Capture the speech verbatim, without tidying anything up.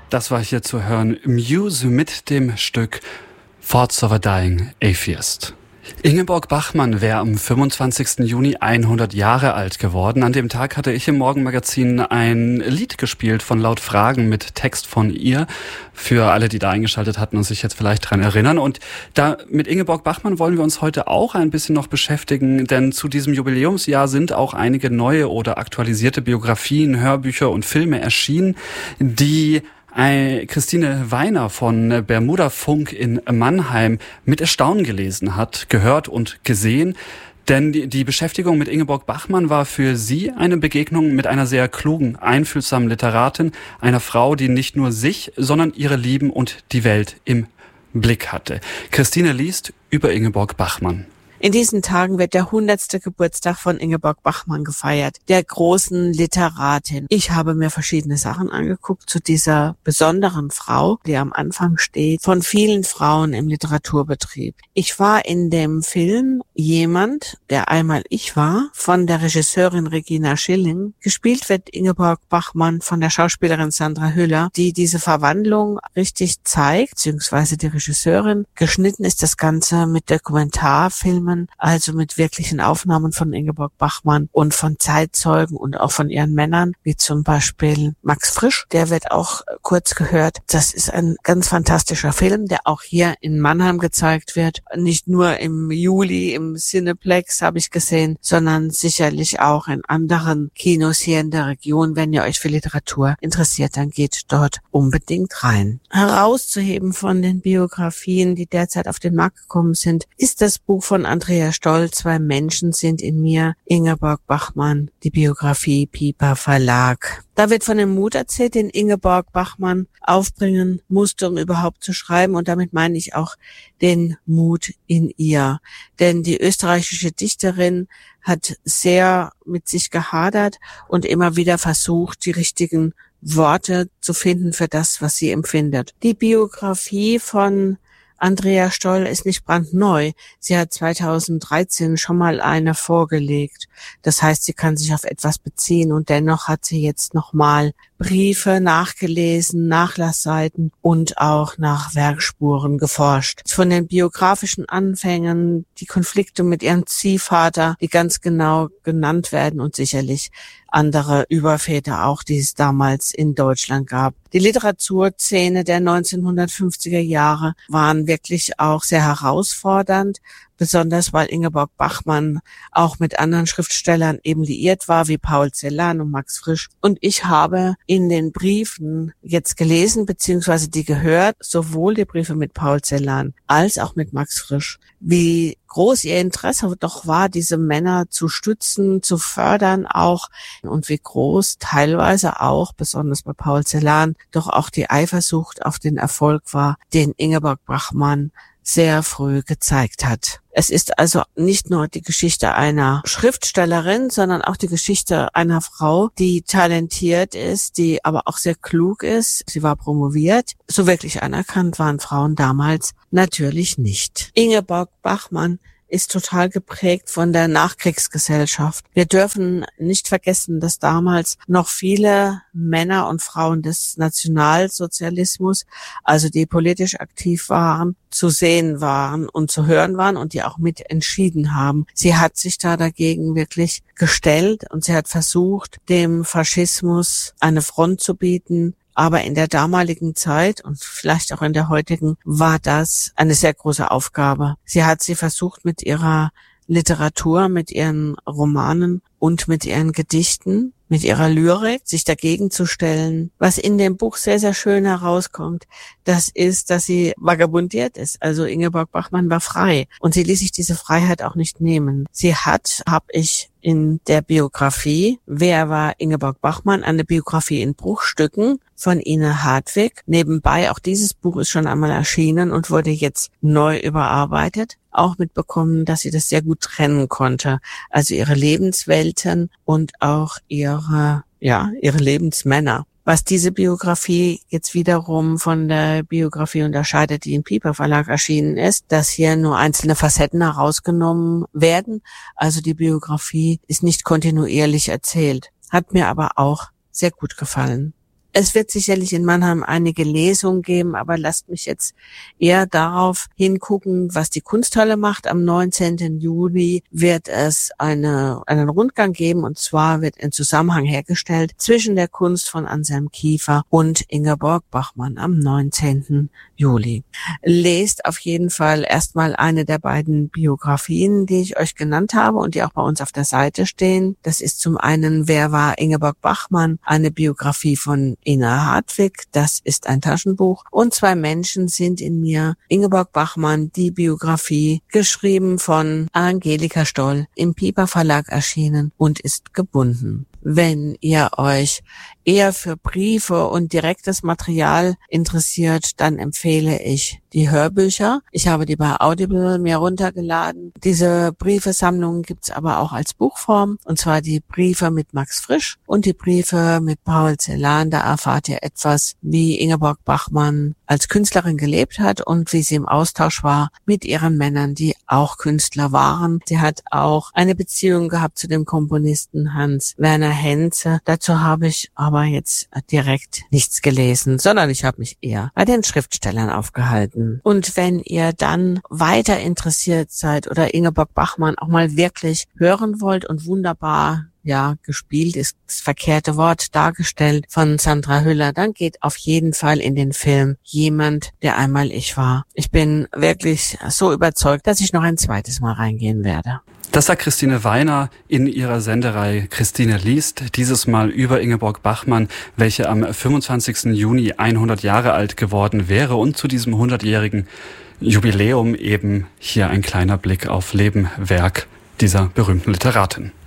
Das war hier zu hören. Muse mit dem Stück Thoughts of a Dying Atheist. Ingeborg Bachmann wäre am fünfundzwanzigsten Juni hundert Jahre alt geworden. An dem Tag hatte ich im Morgenmagazin ein Lied gespielt von Laut Fragen mit Text von ihr. Für alle, die da eingeschaltet hatten und sich jetzt vielleicht dran erinnern. Und da mit Ingeborg Bachmann wollen wir uns heute auch ein bisschen noch beschäftigen, denn zu diesem Jubiläumsjahr sind auch einige neue oder aktualisierte Biografien, Hörbücher und Filme erschienen, die Christine Weiner von Bermuda Funk in Mannheim mit Erstaunen gelesen hat, gehört und gesehen. Denn die, die Beschäftigung mit Ingeborg Bachmann war für sie eine Begegnung mit einer sehr klugen, einfühlsamen Literatin, einer Frau, die nicht nur sich, sondern ihre Lieben und die Welt im Blick hatte. Christine liest über Ingeborg Bachmann. In diesen Tagen wird der hundertste Geburtstag von Ingeborg Bachmann gefeiert, der großen Literatin. Ich habe mir verschiedene Sachen angeguckt zu dieser besonderen Frau, die am Anfang steht, von vielen Frauen im Literaturbetrieb. Ich war in dem Film Jemand, der einmal ich war, von der Regisseurin Regina Schilling. Gespielt wird Ingeborg Bachmann von der Schauspielerin Sandra Hüller, die diese Verwandlung richtig zeigt, beziehungsweise die Regisseurin. Geschnitten ist das Ganze mit Dokumentarfilmen, also mit wirklichen Aufnahmen von Ingeborg Bachmann und von Zeitzeugen und auch von ihren Männern, wie zum Beispiel Max Frisch. Der wird auch kurz gehört. Das ist ein ganz fantastischer Film, der auch hier in Mannheim gezeigt wird. Nicht nur im Juli im Cineplex habe ich gesehen, sondern sicherlich auch in anderen Kinos hier in der Region. Wenn ihr euch für Literatur interessiert, dann geht dort unbedingt rein. Herauszuheben von den Biografien, die derzeit auf den Markt gekommen sind, ist das Buch von Andrea Stoll, Zwei Menschen sind in mir, Ingeborg Bachmann, die Biografie Piper Verlag. Da wird von dem Mut erzählt, den Ingeborg Bachmann aufbringen musste, um überhaupt zu schreiben. Und damit meine ich auch den Mut in ihr. Denn die österreichische Dichterin hat sehr mit sich gehadert und immer wieder versucht, die richtigen Worte zu finden für das, was sie empfindet. Die Biografie von Andrea Stoll ist nicht brandneu. Sie hat zweitausenddreizehn schon mal eine vorgelegt. Das heißt, sie kann sich auf etwas beziehen und dennoch hat sie jetzt nochmal Briefe nachgelesen, Nachlassseiten und auch nach Werkspuren geforscht. Von den biografischen Anfängen, die Konflikte mit ihrem Ziehvater, die ganz genau genannt werden und sicherlich andere Überväter auch, die es damals in Deutschland gab. Die Literaturszene der neunzehnhundertfünfziger Jahre waren wirklich auch sehr herausfordernd, besonders weil Ingeborg Bachmann auch mit anderen Schriftstellern eben liiert war, wie Paul Celan und Max Frisch. Und ich habe in den Briefen jetzt gelesen, beziehungsweise die gehört, sowohl die Briefe mit Paul Celan als auch mit Max Frisch, wie groß ihr Interesse doch war, diese Männer zu stützen, zu fördern auch, und wie groß teilweise auch, besonders bei Paul Celan, doch auch die Eifersucht auf den Erfolg war, den Ingeborg Bachmann sehr früh gezeigt hat. Es ist also nicht nur die Geschichte einer Schriftstellerin, sondern auch die Geschichte einer Frau, die talentiert ist, die aber auch sehr klug ist. Sie war promoviert. So wirklich anerkannt waren Frauen damals natürlich nicht. Ingeborg Bachmann ist total geprägt von der Nachkriegsgesellschaft. Wir dürfen nicht vergessen, dass damals noch viele Männer und Frauen des Nationalsozialismus, also die politisch aktiv waren, zu sehen waren und zu hören waren und die auch mit entschieden haben. Sie hat sich da dagegen wirklich gestellt und sie hat versucht, dem Faschismus eine Front zu bieten. Aber in der damaligen Zeit und vielleicht auch in der heutigen war das eine sehr große Aufgabe. Sie hat sie versucht mit ihrer Literatur, mit ihren Romanen und mit ihren Gedichten, mit ihrer Lyrik, sich dagegen zu stellen. Was in dem Buch sehr, sehr schön herauskommt, das ist, dass sie vagabundiert ist. Also Ingeborg Bachmann war frei und sie ließ sich diese Freiheit auch nicht nehmen. Sie hat, habe ich in der Biografie, wer war Ingeborg Bachmann, eine Biografie in Bruchstücken von Ine Hartwig. Nebenbei, auch dieses Buch ist schon einmal erschienen und wurde jetzt neu überarbeitet. Auch mitbekommen, dass sie das sehr gut trennen konnte. Also ihre Lebenswelten und auch ihre, ja, ihre Lebensmänner. Was diese Biografie jetzt wiederum von der Biografie unterscheidet, die im Piper Verlag erschienen ist, dass hier nur einzelne Facetten herausgenommen werden. Also die Biografie ist nicht kontinuierlich erzählt. Hat mir aber auch sehr gut gefallen. Es wird sicherlich in Mannheim einige Lesungen geben, aber lasst mich jetzt eher darauf hingucken, was die Kunsthalle macht. Am neunzehnten Juli wird es eine, einen Rundgang geben, und zwar wird ein Zusammenhang hergestellt zwischen der Kunst von Anselm Kiefer und Ingeborg Bachmann am neunzehnten Juli. Lest auf jeden Fall erstmal eine der beiden Biografien, die ich euch genannt habe und die auch bei uns auf der Seite stehen. Das ist zum einen Wer war Ingeborg Bachmann? Eine Biografie von Ina Hartwig. Das ist ein Taschenbuch. Und Zwei Menschen sind in mir. Ingeborg Bachmann, die Biografie, geschrieben von Angelika Stoll, im Piper Verlag erschienen und ist gebunden. Wenn ihr euch eher für Briefe und direktes Material interessiert, dann empfehle ich die Hörbücher. Ich habe die bei Audible mir runtergeladen. Diese Briefesammlungen gibt's aber auch als Buchform, und zwar die Briefe mit Max Frisch und die Briefe mit Paul Celan. Da erfahrt ihr etwas, wie Ingeborg Bachmann als Künstlerin gelebt hat und wie sie im Austausch war mit ihren Männern, die auch Künstler waren. Sie hat auch eine Beziehung gehabt zu dem Komponisten Hans Werner Henze. Dazu habe ich aber jetzt direkt nichts gelesen, sondern ich habe mich eher bei den Schriftstellern aufgehalten. Und wenn ihr dann weiter interessiert seid oder Ingeborg Bachmann auch mal wirklich hören wollt und wunderbar, ja, gespielt ist das verkehrte Wort, dargestellt von Sandra Hüller, dann geht auf jeden Fall in den Film Jemand, der einmal ich war. Ich bin wirklich so überzeugt, dass ich noch ein zweites Mal reingehen werde. Das sagt Christine Weiner in ihrer Sendereihe Christine liest, dieses Mal über Ingeborg Bachmann, welche am fünfundzwanzigsten Juni hundert Jahre alt geworden wäre, und zu diesem hundertjährigen Jubiläum eben hier ein kleiner Blick auf Leben, Werk dieser berühmten Literatin.